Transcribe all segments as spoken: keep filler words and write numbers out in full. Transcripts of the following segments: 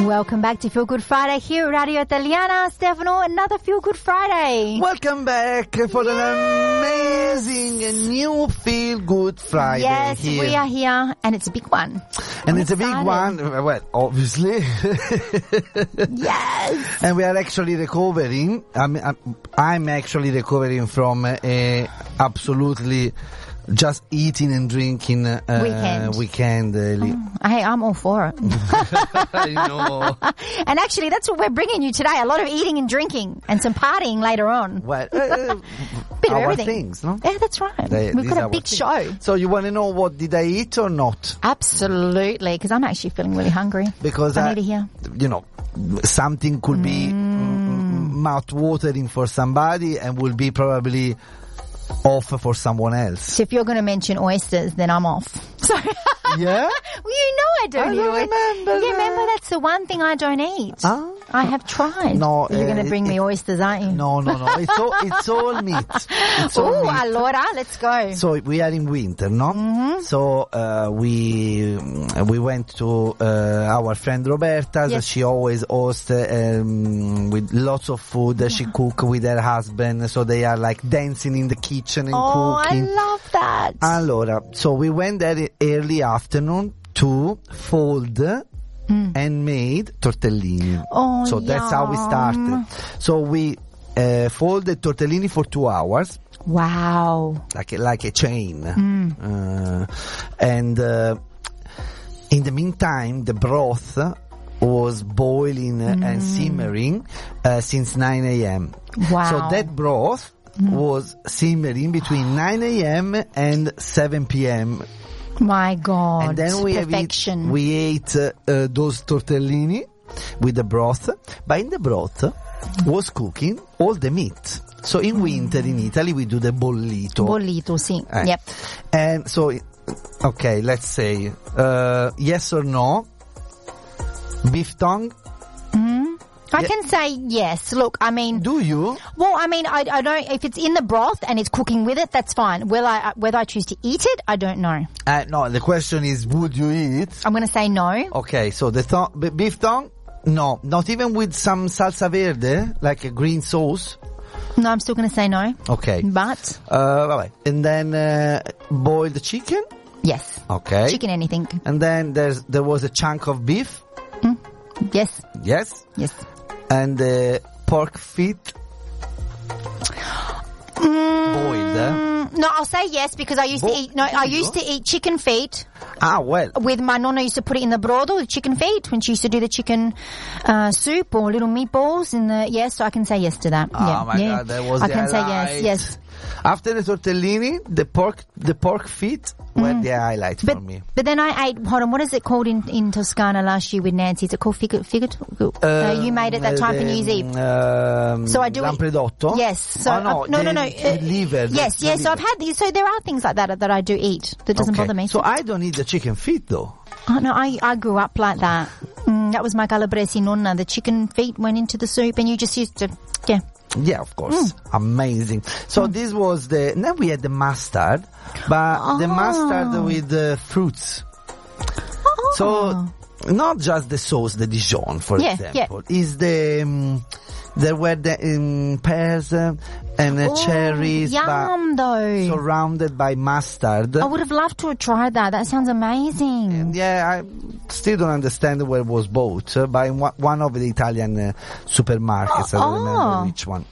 Welcome back to Feel Good Friday here at Radio Italiana. Stefano, another Feel Good Friday. Welcome back for yes. an amazing new Feel Good Friday. Yes, here. we are here, and it's a big one. And I'm it's excited. a big one, well, obviously. Yes. And we are actually recovering. I'm, I'm, I'm actually recovering from a absolutely just eating and drinking uh, weekend. weekend uh, oh, hey, I'm all for it. I know. And actually, that's what we're bringing you today. A lot of eating and drinking and some partying later on. Well, uh, Bit of our everything. things, no? Yeah, that's right. They, We've got a big things. show. So you want to know what did I eat or not? Absolutely, because I'm actually feeling really hungry. Because I I, need to hear. You know, something could be mm. mouth-watering for somebody and will be probably off for someone else. So if you're going to mention oysters, then I'm off. Sorry. Yeah? Well, you know I don't I eat don't oysters. remember Yeah, that. remember that's the one thing I don't eat. Oh. I have tried. No, You're uh, going to bring it, me oysters, aren't you? No, no, no. It's all, it's all meat. It's all Oh, meat. allora, let's go. So we are in winter, no? Mm-hmm. So uh, we we went to uh, our friend Roberta's. Yes. She always hosts um, with lots of food. Yeah. She cook with her husband, so they are like dancing in the kitchen and oh, cooking. I love that. Allora, so we went there early afternoon to fold mm. and made tortellini. Oh, so that's yum. how we started. So we uh, folded tortellini for two hours. Wow. Like a, like a chain. Mm. Uh, and uh, in the meantime, the broth was boiling mm. and simmering uh, since nine a.m. Wow. So that broth mm. was simmering between nine a.m. and seven p.m. My God. And then we Perfection. Ate, we ate uh, uh, those tortellini with the broth, but in the broth was cooking all the meat. So in winter in Italy we do the bollito. Bollito, sì. Eh. Yep. And so, okay, let's say uh, yes or no. Beef tongue. Mm-hmm. I Yeah. can say yes. Look, I mean, Do you? well, I mean, I, I don't. If it's in the broth and it's cooking with it, that's fine. Will I? Whether I choose to eat it, I don't know. Uh, no, the question is, would you eat? I'm going to say no. Okay, so the th- b- beef tongue. No, not even with some salsa verde, like a green sauce. No, I'm still going to say no. Okay. But Uh, vabbè. And then uh, boiled chicken. yes, Okay. chicken, anything. And then there's there was a chunk of beef. Mm. Yes, Yes. yes. And uh, pork feet. Mm, Boiled. Eh? No, I'll say yes because I used Bo- to eat. No, I used to eat chicken feet. Ah, well. With my nonna used to put it in the brodo, the chicken feet, when she used to do the chicken uh, soup or little meatballs in the. Yes, so I can say yes to that. Oh yeah, my yeah. God, that was I the can say highlight. yes, yes. After the tortellini, the pork the pork feet were the highlight But, for me. but then I ate, hold on, what is it called in, in Toscana last year with Nancy? Is it called figure, figure, uh, you made it that time for New Year's Eve. Um, So I do it- Lampredotto? Yes. So oh, no, I- no, no, the, no. the uh, liver. the- Yes, the yes. So I've liver. had these. So there are things like that that I do eat that doesn't Okay. bother me. So I don't eat the chicken feet though. Oh, no, I, I grew up like that. Mm, that was my Calabrese nonna. The chicken feet went into the soup and you just used to, yeah. Yeah, of course. Mm. Amazing. So this was the, then we had the mustard, but the Oh. mustard with the fruits. Oh. So not just the sauce, the Dijon, for Yeah, example, is the, um, there were the um, pears uh, and uh, Oh, cherries, yum, but though. surrounded by mustard. I would have loved to have tried that. That sounds amazing. Yeah, I still don't understand where it was bought, uh, by one one of the Italian uh, supermarkets. I don't Oh. remember which one.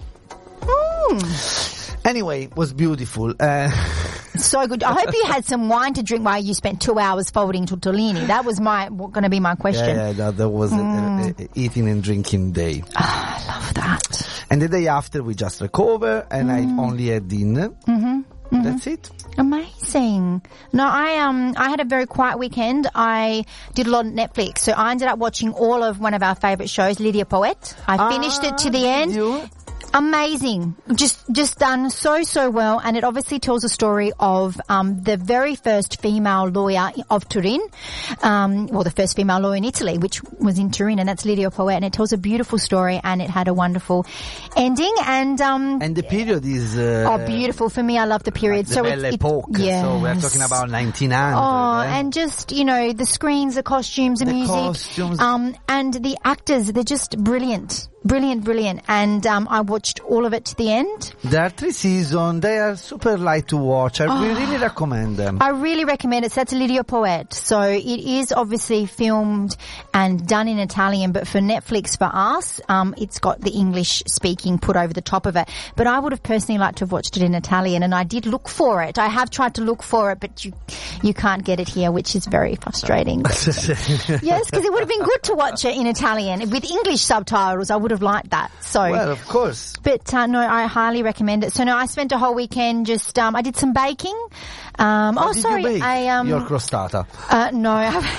Mm. Anyway, it was beautiful. Uh, So good. I hope you had some wine to drink while you spent two hours folding tortellini. That was my going to be my question. yeah, yeah, that, that was Mm. a, a, a eating and drinking day. Oh, I love that. And the day after, we just recover, and I only had dinner. Mm-hmm. Mm-hmm. That's it. Amazing. No, I um I had a very quiet weekend. I did a lot of Netflix, so I ended up watching all of one of our favourite shows, Lydia Poet. I finished Ah, it to the did end. you? Amazing. Just, just done so, so well. And it obviously tells a story of, um, the very first female lawyer of Turin. Um, well, the first female lawyer in Italy, which was in Turin, and that's Lidia Poët. And it tells a beautiful story, and it had a wonderful ending. And, um, And the period is, uh, oh, beautiful. For me, I love the period. the so Belle it's, Époque. yes. So we're talking about nineteen hundred. Oh, eh? and just, you know, the screens, the costumes, the, The music, costumes. um, and the actors, they're just brilliant. Brilliant, brilliant. And, um, I watched all of it to the end. There are three seasons. They are super light to watch. I Oh. we really recommend them. I really recommend it. So that's Lidia Poët. So it is obviously filmed and done in Italian, but for Netflix, for us, um, it's got the English speaking put over the top of it. But I would have personally liked to have watched it in Italian, and I did look for it. I have tried to look for it, but you, you can't get it here, which is very frustrating. Yes, because it would have been good to watch it in Italian with English subtitles. I would have liked that. So, Well, of course. but uh, no, I highly recommend it. So no, I spent a whole weekend just um, I did some baking. Um, oh, What did sorry, you bake? I um, Your crostata. uh, no,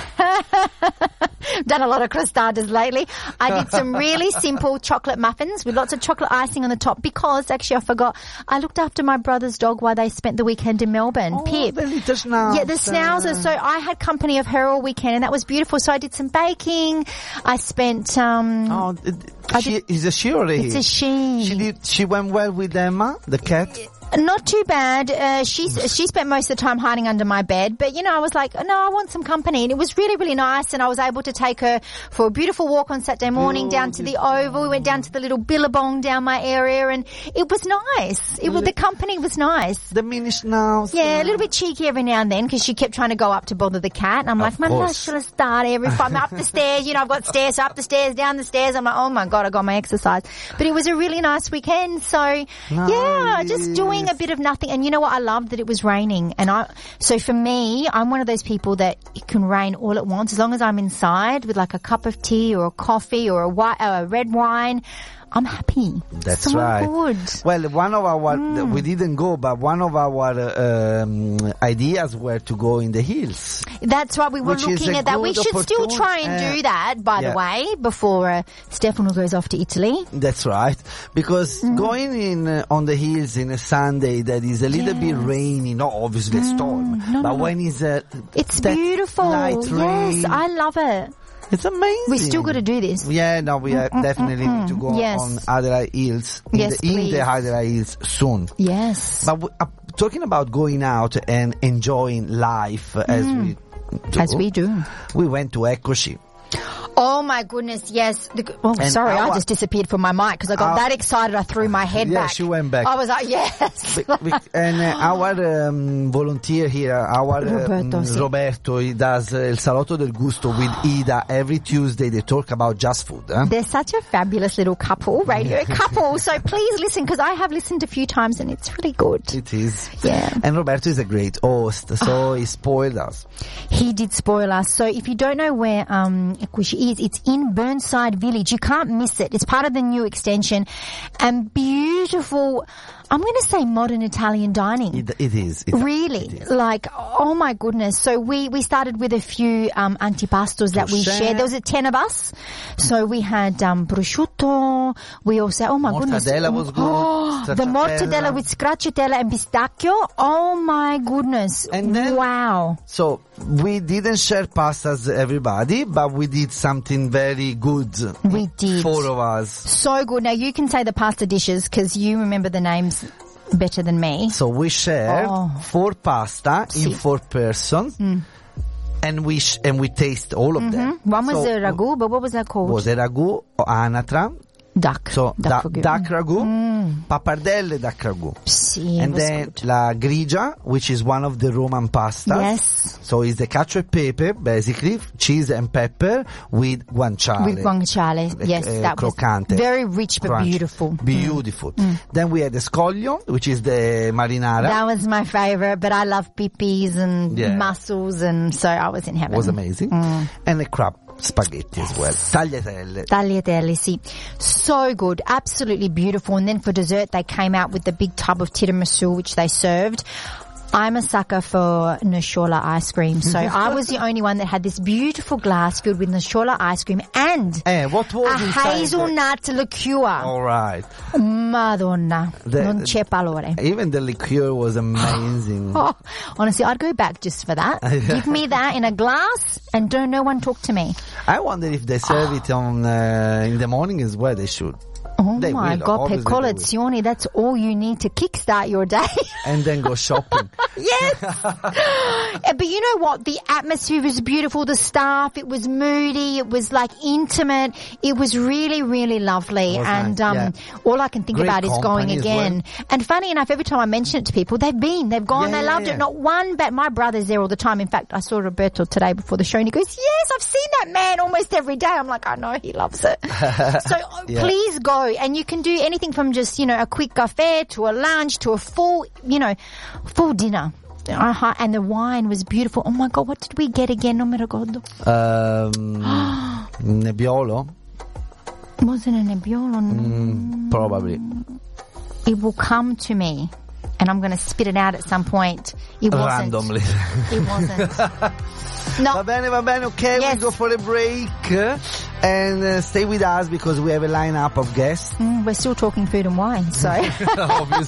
I've done a lot of crostatas lately. I did some really simple chocolate muffins with lots of chocolate icing on the top because actually I forgot I looked after my brother's dog while they spent the weekend in Melbourne. Oh, Pip. the little schnauzer. Yeah, the schnauzer. So I had company of her all weekend, and that was beautiful. So I did some baking. I spent. Um, Oh, it- I she, is a she or a he? it's a she. She did. She went well with Emma, the cat. Not too bad. Uh, she's, she spent most of the time hiding under my bed, but you know, I was like, no, I want some company. And it was really, really nice. And I was able to take her for a beautiful walk on Saturday morning down to the Oval. We went down to the little Billabong down my area, and it was nice. It was, the company was nice. The mini schnauzer. Yeah, a little bit cheeky every now and then because she kept trying to go up to bother the cat. And I'm like, Of my course. gosh, start every time up the stairs. You know, I've got stairs, so up the stairs, down the stairs. I'm like, oh my God, I got my exercise. But it was a really nice weekend. So yeah, just doing a bit of nothing. And you know what? I loved that it was raining. And I, so for me, I'm one of those people that it can rain all at once as long as I'm inside with like a cup of tea or a coffee or a white, uh, a red wine. I'm happy. That's so right. Good. Well, one of our, Mm. we didn't go, but one of our uh, um, ideas were to go in the hills. That's right. We were Which is looking a at that. We good should still opportun- try and uh, do that, by yeah. the way, before uh, Stefano goes off to Italy. That's right. Because Mm. going in uh, on the hills in a Sunday that is a little bit Yes. rainy, not obviously a storm, no, but no, no. when it's uh, It's that beautiful. light rain, Yes, I love it. it's amazing. We still got to do this. Yeah, no, we uh, definitely need to go Yes. on Adelaide Hills, in, Yes, the, in please. the Adelaide Hills soon. Yes. But w- uh, talking about going out and enjoying life uh, as we do, As we do. we went to Eccoci. Oh my goodness, yes. The, oh, And sorry, I our- just disappeared from my mic because I got our- that excited I threw my head Yeah, back. she went back. I was like, yes. Be- be- and uh, our um, volunteer here, our uh, Roberto, um, sì. Roberto, he does uh, El Salotto del Gusto with Ida every Tuesday. They talk about just food. Huh? They're such a fabulous little couple, radio couple. So please listen because I have listened a few times and it's really good. It is. Yeah. And Roberto is a great host, so he spoiled us. He did spoil us. So if you don't know where um Eccoci is, it's in Burnside Village. You can't miss it. It's part of the new extension and beautiful, I'm going to say modern Italian dining. It, it is. It, Really? it is. Like, oh my goodness. So we, we started with a few, um, antipastos that we Prosciutto. shared. There was a ten of us. So we had, um, prosciutto. We also, oh my goodness. Mortadella was good. Oh, the Stracciatella. mortadella with stracciatella and pistachio. Oh my goodness. And then- wow. So we didn't share pastas everybody, but we did something very good. We did. Four of us. So good. Now you can say the pasta dishes because you remember the names better than me. So we shared Oh. four pasta in Sì. four person, and we sh- and we taste all of them. One was so, the ragu, but what was that called? Was a ragu or anatra? Duck. So duck, da- ragu. duck ragu, pappardelle duck ragu, Sì, it and was then good. la grigia, which is one of the Roman pastas. Yes. So it's the cacio e pepe, basically cheese and pepper with guanciale. With guanciale. The, Yes, uh, that croccante. was very rich but Crunch. beautiful. Beautiful. Then we had the scoglio, which is the marinara. That was my favorite, but I love pipis and Yeah. mussels, and so I was in heaven. Was amazing. And the crab spaghetti as well. Tagliatelle. Tagliatelle, sì. So good. Absolutely beautiful. And then for dessert, they came out with the big tub of tiramisu, which they served. I'm a sucker for Nashola ice cream. So I was the only one that had this beautiful glass filled with Nashola ice cream and Eh, what was a inside? hazelnut liqueur. All right. Madonna. The- non c'è parole. Even the liqueur was amazing. Oh, honestly, I'd go back just for that. Give me that in a glass and don't no one talk to me. I wonder if they serve it on uh, in the morning as well. They should. Oh They my will, God, per obviously they will. colazione, that's all you need to kickstart your day. And then go shopping. Yes. Uh, But you know what? The atmosphere was beautiful. The staff, it was moody. It was like intimate. It was really, really lovely. It was and nice, um, yeah. all I can think Great about is going company as again. And funny enough, every time I mention it to people, they've been, they've gone, Yeah, they yeah, loved yeah. it. Not one bad. My brother's there all the time. In fact, I saw Roberto today before the show and he goes, yes, I've seen that man almost every day. I'm like, I know he loves it. So uh, Yeah. please go, and you can do anything from just, you know, a quick cafe to a lunch to a full, you know, full dinner. Uh-huh. And the wine was beautiful. Oh my God, what did we get again? Non mi ricordo. Um, Nebbiolo? Wasn't a Nebbiolo? No. Mm, probably. It will come to me, and I'm going to spit it out at some point. It wasn't. Randomly. It wasn't. Va No. bene, va bene, okay, Yes. we go for a break uh, and uh, stay with us because we have a lineup of guests. Mm, we're still talking food and wine, so. Obviously.